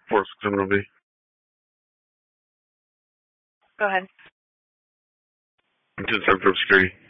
4670B. Go ahead. I'm 10 Secretary of Security.